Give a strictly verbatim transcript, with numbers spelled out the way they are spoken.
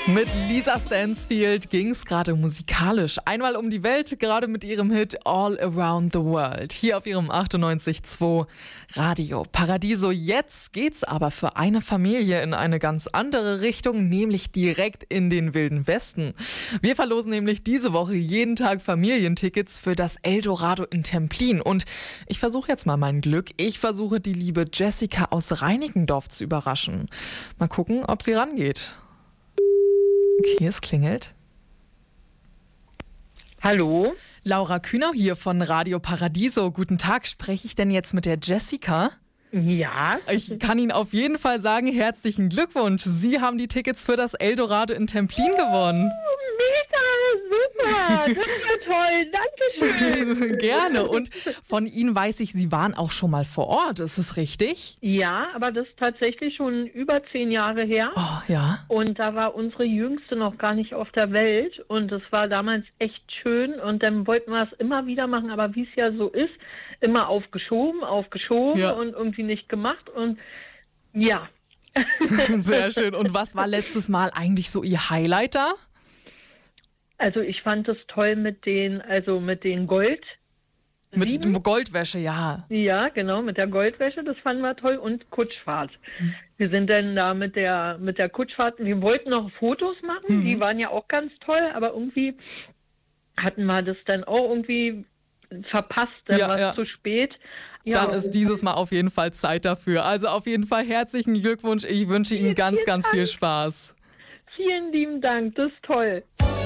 Mit Lisa Stansfield ging es gerade musikalisch einmal um die Welt, gerade mit ihrem Hit All Around the World. Hier auf ihrem achtundneunzig Komma zwei Radio Paradiso. Jetzt geht's aber für eine Familie in eine ganz andere Richtung, nämlich direkt in den Wilden Westen. Wir verlosen nämlich diese Woche jeden Tag Familientickets für das Eldorado in Templin. Und ich versuche jetzt mal mein Glück. Ich versuche die liebe Jessica aus Reinickendorf zu überraschen. Mal gucken, ob sie rangeht. Okay, es klingelt. Hallo? Laura Kühnau hier von Radio Paradiso. Guten Tag, spreche ich denn jetzt mit der Jessica? Ja. Ich kann Ihnen auf jeden Fall sagen, herzlichen Glückwunsch. Sie haben die Tickets für das Eldorado in Templin gewonnen. Mega, super, das ist ja toll, danke schön. Gerne. Und von Ihnen weiß ich, Sie waren auch schon mal vor Ort, ist es richtig? Ja, aber das ist tatsächlich schon über zehn Jahre her. Oh, ja. Und da war unsere Jüngste noch gar nicht auf der Welt und es war damals echt schön und dann wollten wir es immer wieder machen, aber wie es ja so ist, immer aufgeschoben, aufgeschoben Ja. und irgendwie nicht gemacht und ja. Sehr schön. Und was war letztes Mal eigentlich so Ihr Highlight da? Also ich fand es toll mit den, also mit den Gold. Mit Sieben. Goldwäsche, ja. Ja, genau, mit der Goldwäsche, das fanden wir toll und Kutschfahrt. Mhm. Wir sind dann da mit der mit der Kutschfahrt, wir wollten noch Fotos machen, mhm. die waren ja auch ganz toll, aber irgendwie hatten wir das dann auch irgendwie verpasst, dann Ja, war es ja. zu spät. Ja, Dann ist dieses Mal auf jeden Fall Zeit dafür. Also auf jeden Fall herzlichen Glückwunsch. Ich wünsche Ihnen ganz, ganz viel Spaß. Vielen lieben Dank, das ist toll.